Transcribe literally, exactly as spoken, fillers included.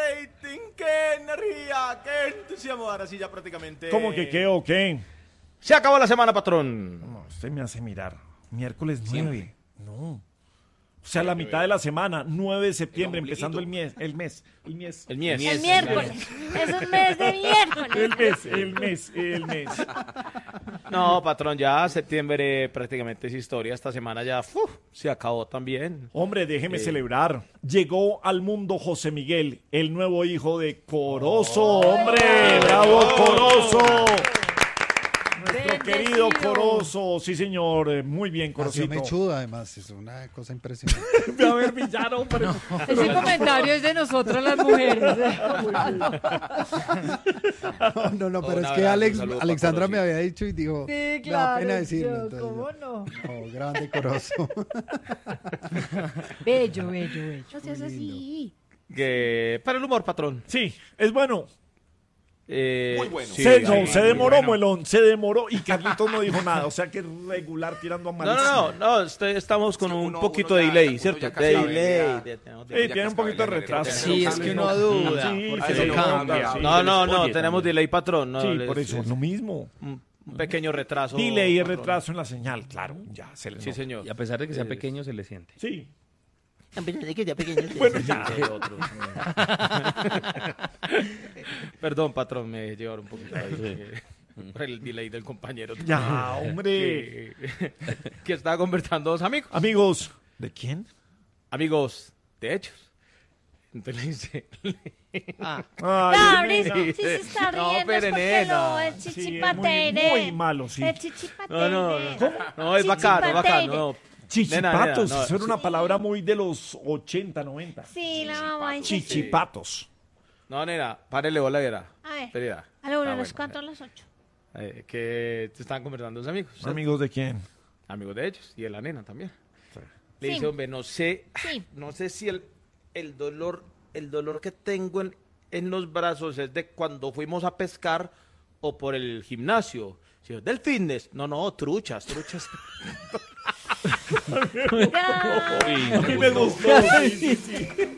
rating, qué energía, qué entusiasmo. Ahora sí ya prácticamente... ¿Cómo que qué o qué? Se acabó la semana, patrón. No, usted me hace mirar. Miércoles nueve. No. O sea, la mitad de la semana, nueve de septiembre, empezando el mes, el mes, el mes. El mes. El miércoles. Es un mes de miércoles. El mes, el mes, el mes. No, patrón, ya septiembre prácticamente es historia. Esta semana ya uf, se acabó también. Hombre, déjeme Eh. celebrar. Llegó al mundo José Miguel, el nuevo hijo de Corozo. ¡Hombre! ¡Bravo, Corozo! Nuestro querido Corozo. Sí, señor. Eh, Muy bien, Nació Corocito. mechudo, además, es una cosa impresionante. A ver, villano, hombre. Ese comentario es de nosotras las mujeres. No, no, no, pero Un es que abrazo, Alex, un saludo para Alexandra me Corocito. había dicho y dijo, Sí, me da claro. pena decirlo. yo, entonces, ¿Cómo no? no, grande Corozo. Bello, bello, bello. No seas así. Que para el humor, patrón. Sí, es bueno. Eh, Muy bueno. sí, se, no, sí, se muy demoró, bueno. Muelón, se demoró y Carlitos no dijo nada. O sea que regular tirando a No, malísimo. no, no, no este- estamos con Sí, un uno- poquito uno de ya- delay, uno ¿cierto? ya casi De la delay. venía. de- tenemos Eh, delay. tiene un poquito de retraso. Sí, es que uno duda. Sí, porque sí, lo sí, cambia. sí. No, no, no, Oye, tenemos delay, patrón. No, Sí, les- por eso, es lo mismo. Un, un pequeño retraso. Delay y patrón. retraso en la señal, claro, ya se le Sí, señor. Y a pesar de que sea Eh, pequeño, se le siente. Sí. Bueno, ya. Perdón, patrón, me llevaron un poquito ahí, eh, por el delay del compañero. Ya, hombre. Que, que estaba conversando dos amigos. Amigos, ¿de quién? Amigos de hechos. Entonces le dice... Ah, Ay, No, nena. Brice, si se está No, riendo pero es porque nena. lo es Sí, es chichipateire. muy, muy malo, sí. Es chichipateire. No, no, no. No, es bacano, bacano. No. Chichipatos, Nena, nena, eso era no. una palabra muy de los ochenta, noventa. Sí, la mamá dice sí. Chichipatos. No, nena, párele bola, era. A ver. Espera. A la una, Ah, a las bueno. cuatro, a las ocho. Eh, que te estaban conversando dos amigos. ¿cierto? ¿Amigos de quién? Amigos de ellos. Y de la nena también. Le Sí. dice, hombre, no sé, Sí. no sé si el, el dolor, el dolor que tengo en, en los brazos es de cuando fuimos a pescar o por el gimnasio. Si es del fitness. No, no, truchas, truchas. Ya. A mí me gustó. Sí, sí, sí.